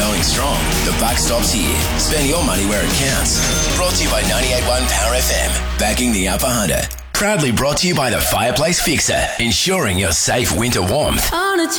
going strong, the buck stops here. Spend your money where it counts. Brought to you by 98.1 Power FM. Backing the Upper Hunter. Proudly brought to you by the Fireplace Fixer. Ensuring your safe winter warmth.